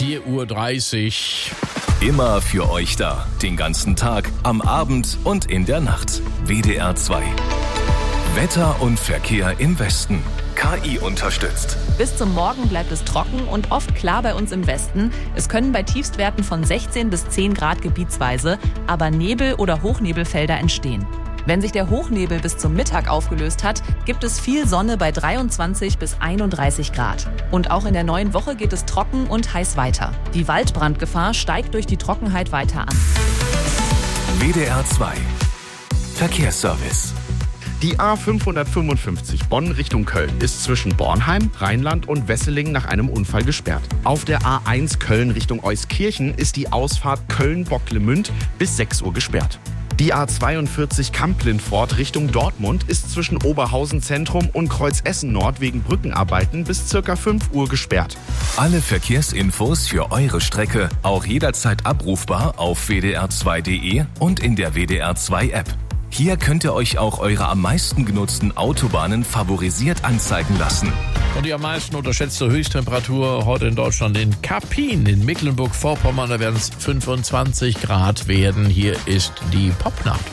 4:30 Uhr. Immer für euch da. Den ganzen Tag, am Abend und in der Nacht. WDR 2. Wetter und Verkehr im Westen. KI unterstützt. Bis zum Morgen bleibt es trocken und oft klar bei uns im Westen. Es können bei Tiefstwerten von 16 bis 10 Grad gebietsweise aber Nebel- oder Hochnebelfelder entstehen. Wenn sich der Hochnebel bis zum Mittag aufgelöst hat, gibt es viel Sonne bei 23 bis 31 Grad. Und auch in der neuen Woche geht es trocken und heiß weiter. Die Waldbrandgefahr steigt durch die Trockenheit weiter an. WDR 2. Verkehrsservice. Die A555 Bonn Richtung Köln ist zwischen Bornheim, Rheinland und Wesseling nach einem Unfall gesperrt. Auf der A1 Köln Richtung Euskirchen ist die Ausfahrt Köln-Bocklemünd bis 6 Uhr gesperrt. Die A42 Kamp-Lindfort Richtung Dortmund ist zwischen Oberhausen Zentrum und Kreuz-Essen Nord wegen Brückenarbeiten bis ca. 5 Uhr gesperrt. Alle Verkehrsinfos für eure Strecke auch jederzeit abrufbar auf wdr2.de und in der WDR 2 App. Hier könnt ihr euch auch eure am meisten genutzten Autobahnen favorisiert anzeigen lassen. Und die am meisten unterschätzte Höchsttemperatur heute in Deutschland in Kappin in Mecklenburg-Vorpommern. Da werden es 25 Grad werden. Hier ist die Popnacht.